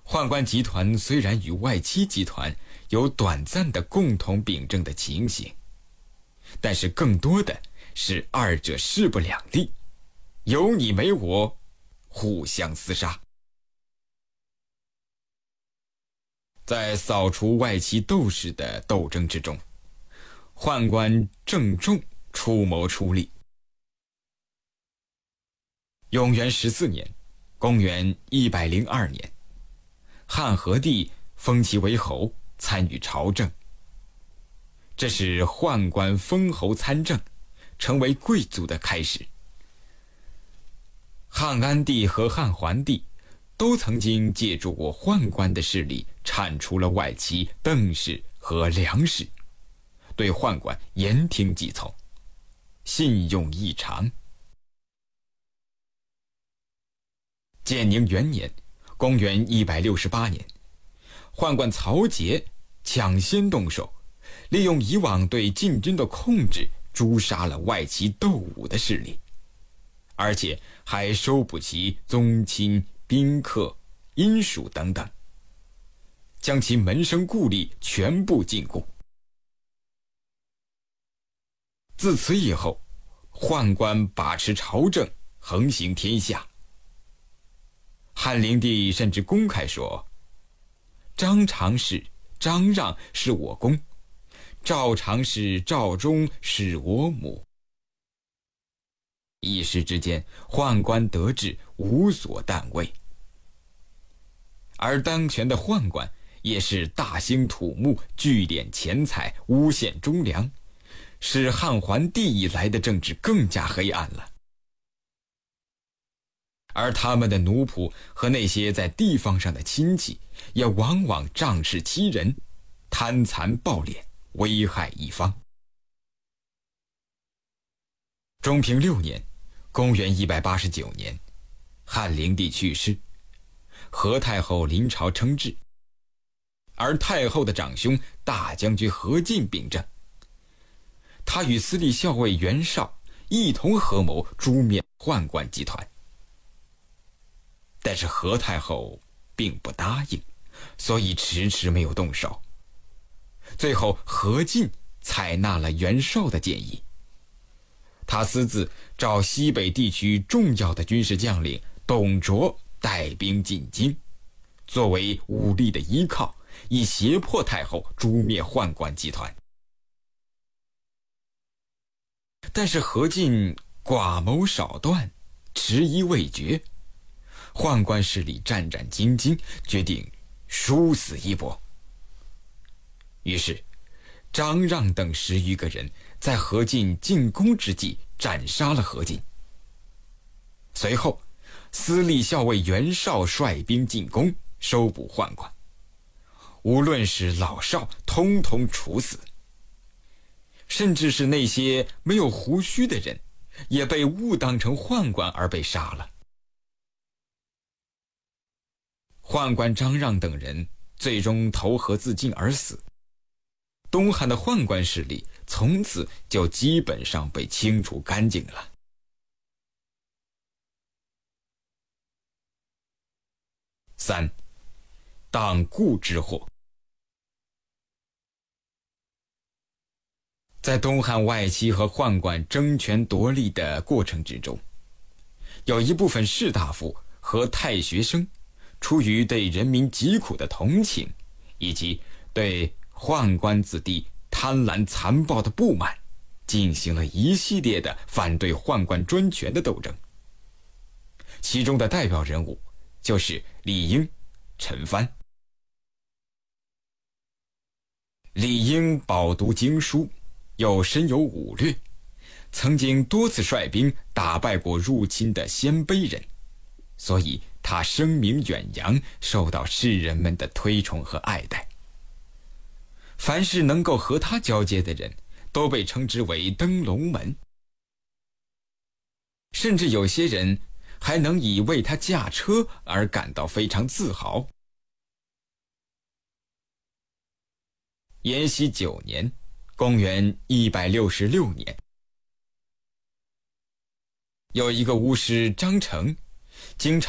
宦官集团虽然与外戚集团有短暂的共同秉政的情形，但是更多的是二者势不两立，有你没我，互相厮杀。在扫除外戚斗士的斗争之中，宦官郑重出谋出力。永元14年，公元102年，汉和帝封其为侯，参与朝政。这是宦官封侯参政，成为贵族的开始。汉安帝和汉桓帝都曾经借助过宦官的势力，铲除了外戚邓氏和梁氏，对宦官言听计从，信用异常。建宁元年，公元168年，宦官曹节抢先动手，利用以往对禁军的控制，诛杀了外戚窦武的势力，而且还收捕其宗亲、宾客、姻属等等，将其门生故吏全部禁锢。自此以后，宦官把持朝政，横行天下。汉灵帝甚至公开说，张常侍、张让是我公，赵常侍、赵忠是我母。一时之间，宦官得志，无所惮畏。而当权的宦官也是大兴土木，聚敛钱财，诬陷忠良，使汉桓帝以来的政治更加黑暗了。而他们的奴仆和那些在地方上的亲戚，也往往仗势欺人，贪残暴敛，危害一方。中平6年，公元189年，汉灵帝去世，何太后临朝称制，而太后的长兄大将军何进秉政。他与司隶校尉袁绍一同合谋诛灭宦官集团。但是何太后并不答应，所以迟迟没有动手。最后何进采纳了袁绍的建议，他私自找西北地区重要的军事将领董卓带兵进京，作为武力的依靠，以胁迫太后诛灭宦官集团。但是何进寡谋少断，迟疑未决，宦官势力战战兢兢，决定殊死一搏。于是张让等10余个人在何进进宫之际斩杀了何进。随后司隶校尉袁绍率兵进宫，收捕宦官，无论是老少，通通处死。甚至是那些没有胡须的人，也被误当成宦官而被杀了。宦官张让等人最终投河自尽而死，东汉的宦官势力从此就基本上被清除干净了。3. 党锢之祸。在东汉外戚和宦官争权夺利的过程之中，有一部分士大夫和太学生出于对人民疾苦的同情，以及对宦官子弟贪婪残暴的不满，进行了一系列的反对宦官专权的斗争。其中的代表人物就是李英、陈蕃。李英饱读经书，又身有武略，曾经多次率兵打败过入侵的鲜卑人，所以他声名远扬，受到士人们的推崇和爱戴。凡是能够和他交接的人，都被称之为登龙门，甚至有些人还能以为他驾车而感到非常自豪。延熙9年，公元166年，有一个巫师张成，经常